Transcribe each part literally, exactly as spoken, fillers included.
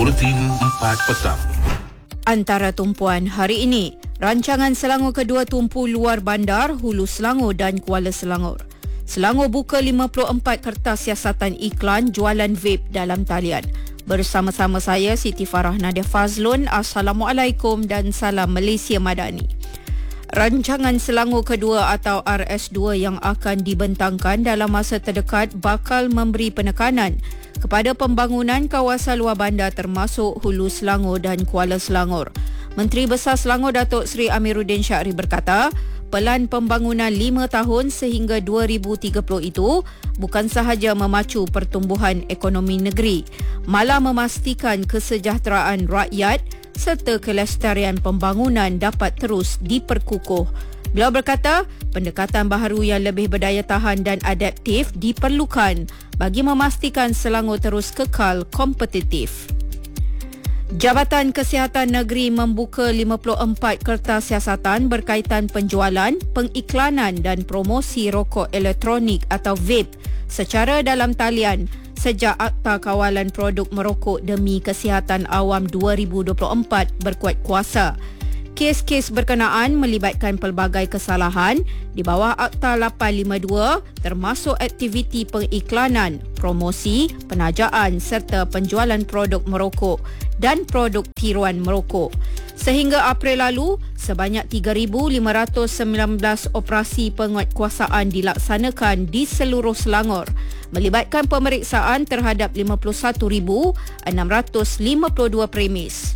Buletin empat petang. Antara tumpuan hari ini, rancangan Selangor kedua tumpu luar bandar, Hulu Selangor dan Kuala Selangor. Selangor buka lima puluh empat kertas siasatan iklan jualan vape dalam talian. Bersama-sama saya Siti Farah Nadia Fazlun. Assalamualaikum dan salam Malaysia Madani. Rancangan Selangor kedua atau R S dua yang akan dibentangkan dalam masa terdekat bakal memberi penekanan kepada pembangunan kawasan luar bandar termasuk Hulu Selangor dan Kuala Selangor. Menteri Besar Selangor Datuk Seri Amiruddin Syari berkata, pelan pembangunan lima tahun sehingga dua ribu tiga puluh itu bukan sahaja memacu pertumbuhan ekonomi negeri, malah memastikan kesejahteraan rakyat serta kelestarian pembangunan dapat terus diperkukuh. Beliau berkata, pendekatan baharu yang lebih berdaya tahan dan adaptif diperlukan bagi memastikan Selangor terus kekal kompetitif. Jabatan Kesihatan Negeri membuka lima puluh empat kertas siasatan berkaitan penjualan, pengiklanan dan promosi rokok elektronik atau vape secara dalam talian sejak Akta Kawalan Produk Merokok Demi Kesihatan Awam dua ribu dua puluh empat berkuat kuasa. Kes-kes berkenaan melibatkan pelbagai kesalahan di bawah Akta lapan lima dua termasuk aktiviti pengiklanan, promosi, penajaan serta penjualan produk merokok dan produk tiruan merokok. Sehingga April lalu, sebanyak tiga ribu lima ratus sembilan belas operasi penguatkuasaan dilaksanakan di seluruh Selangor, melibatkan pemeriksaan terhadap lima puluh satu ribu enam ratus lima puluh dua premis.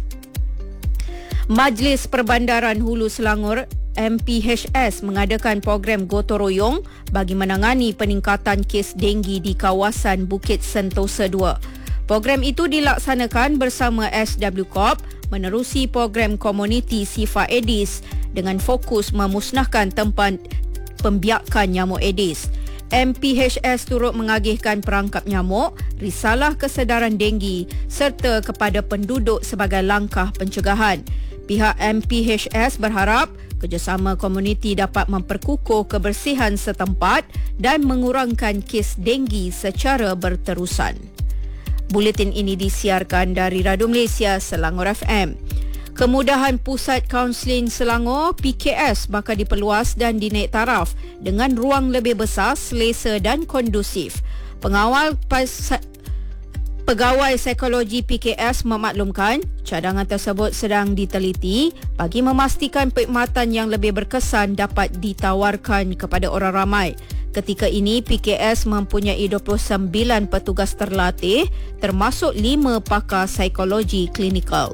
Majlis Perbandaran Hulu Selangor M P H S mengadakan program gotong royong bagi menangani peningkatan kes denggi di kawasan Bukit Sentosa dua. Program itu dilaksanakan bersama S W Corp menerusi program komuniti Sifa Aedes dengan fokus memusnahkan tempat pembiakan nyamuk Aedes. M P H S turut mengagihkan perangkap nyamuk, risalah kesedaran denggi serta kepada penduduk sebagai langkah pencegahan. Pihak M P H S berharap kerjasama komuniti dapat memperkukuh kebersihan setempat dan mengurangkan kes denggi secara berterusan. Buletin ini disiarkan dari Radio Malaysia Selangor F M. Kemudahan Pusat Kaunseling Selangor P K S bakal diperluas dan dinaik taraf dengan ruang lebih besar, selesa dan kondusif. Pengawal pas- Pegawai Psikologi P K S memaklumkan cadangan tersebut sedang diteliti bagi memastikan perkhidmatan yang lebih berkesan dapat ditawarkan kepada orang ramai. Ketika ini, P K S mempunyai dua puluh sembilan petugas terlatih termasuk lima pakar psikologi klinikal.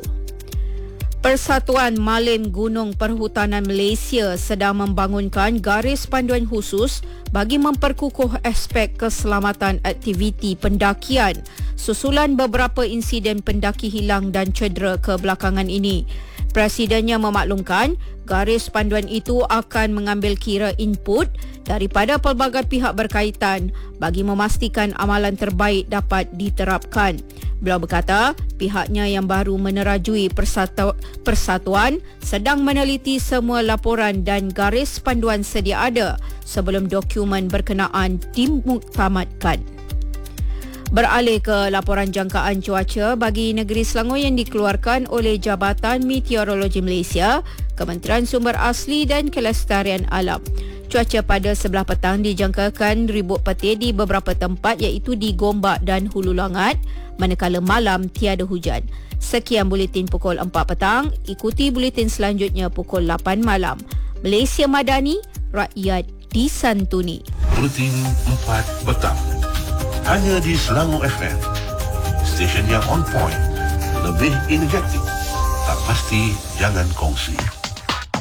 Persatuan Malin Gunung Perhutanan Malaysia sedang membangunkan garis panduan khusus bagi memperkukuh aspek keselamatan aktiviti pendakian susulan beberapa insiden pendaki hilang dan cedera kebelakangan ini. Presidennya memaklumkan garis panduan itu akan mengambil kira input daripada pelbagai pihak berkaitan bagi memastikan amalan terbaik dapat diterapkan. Beliau berkata, pihaknya yang baru menerajui persatu- persatuan sedang meneliti semua laporan dan garis panduan sedia ada sebelum dokumen berkenaan dimuktamadkan. Beralih ke laporan jangkaan cuaca bagi negeri Selangor yang dikeluarkan oleh Jabatan Meteorologi Malaysia, Kementerian Sumber Asli dan Kelestarian Alam. Cuaca pada sebelah petang dijangkakan ribut petir di beberapa tempat iaitu di Gombak dan Hulu Langat, manakala malam tiada hujan. Sekian buletin pukul empat petang, ikuti buletin selanjutnya pukul lapan malam. Malaysia Madani, rakyat disantuni. Buletin empat petang. Hanya di Selangor F M. Stesen yang on point, lebih energetik. Tak pasti jangan kongsi.